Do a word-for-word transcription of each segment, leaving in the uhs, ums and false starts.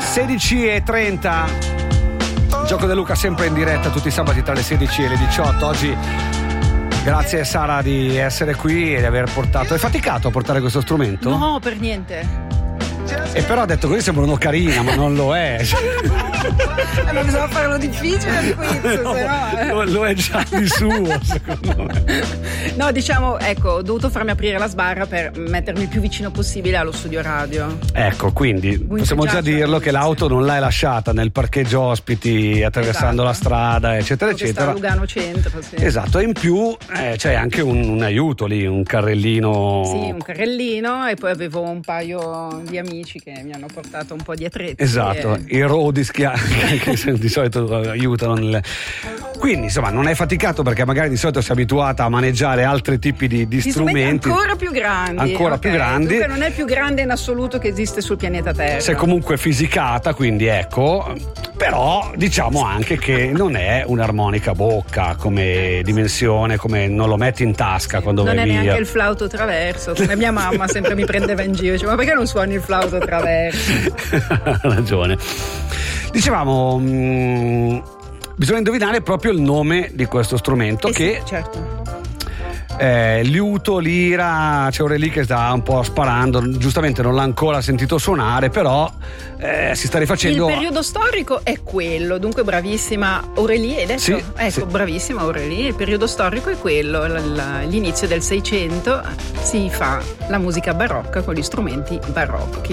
sedici e trenta, Gioco De Luca sempre in diretta tutti i sabati tra le sedici e le diciotto. Oggi grazie a Sara di essere qui e di aver portato. Hai faticato a portare questo strumento? No, per niente. E però ha detto così sembra uno carina, ma non lo è. Eh, ma bisogna farlo difficile il quiz, no, sennò, eh. lo, lo è già di suo, secondo me. No, diciamo, ecco, ho dovuto farmi aprire la sbarra per mettermi il più vicino possibile allo studio radio. Ecco, quindi possiamo già dirlo che l'auto non l'hai lasciata nel parcheggio ospiti, attraversando esatto. la strada, eccetera, Dove eccetera. Sta a Lugano Centro, sì. Esatto, e in più eh, c'è anche un, un aiuto lì, un carrellino. Sì, un carrellino, e poi avevo un paio di amici che mi hanno portato un po' di attrezzi. Esatto, e... i rodis che, che di solito aiutano nelle... Quindi insomma non hai faticato, perché magari di solito sei abituata a maneggiare altri tipi di, di, di strumenti ancora più grandi ancora okay. più grandi. Dunque non è il più grande in assoluto che esiste sul pianeta Terra. Sei comunque fisicata, quindi ecco, però diciamo anche che non è un'armonica bocca come dimensione, come non lo metti in tasca sì, quando vai via. Non è neanche il flauto traverso, come mia mamma sempre mi prendeva in giro, diceva, ma perché non suoni il flauto traverso? Ha ragione. Dicevamo mh, bisogna indovinare proprio il nome di questo strumento eh che sì, certo. Eh, liuto, lira, c'è Aurelie che sta un po' sparando, giustamente non l'ha ancora sentito suonare, però eh, si sta rifacendo. Il periodo storico è quello, dunque bravissima Aurelie, hai detto? Sì, ecco, sì. Bravissima Aurelie, il periodo storico è quello, l'inizio del Seicento si fa la musica barocca con gli strumenti barocchi.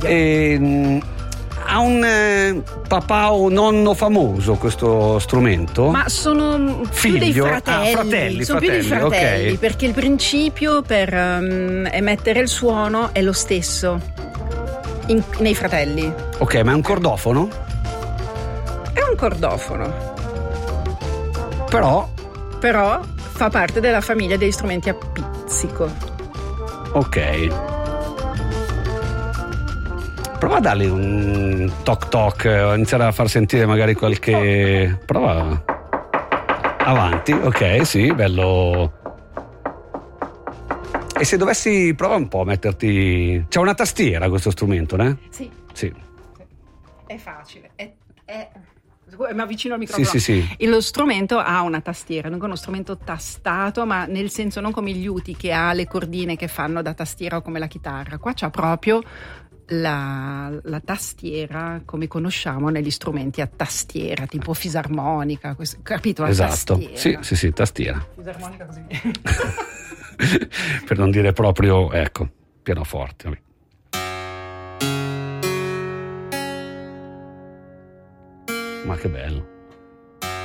E, ha un eh, papà o nonno famoso questo strumento? Ma sono Figlio? più dei fratelli, ah, fratelli sono fratelli, più dei fratelli okay. Perché il principio per um, emettere il suono è lo stesso in, nei fratelli. Ok, ma è un cordofono? È un cordofono. Però? Però fa parte della famiglia degli strumenti a pizzico. Ok. Prova a dargli un toc toc, iniziare a far sentire magari qualche... Prova avanti, ok, sì, bello. E se dovessi, prova un po' a metterti... C'è una tastiera questo strumento, né? Sì. Sì. È facile, è... è... mi avvicino al microfono. Sì, sì, sì. Lo strumento ha una tastiera, non è uno strumento tastato, ma nel senso non come gli uti che ha le cordine che fanno da tastiera o come la chitarra. Qua c'ha proprio la, la tastiera come conosciamo negli strumenti a tastiera, tipo fisarmonica, questo, capito? La esatto, tastiera. sì, sì, sì, tastiera. Fisarmonica così. Per non dire proprio, ecco, pianoforte. Vabbè. Ma che bello.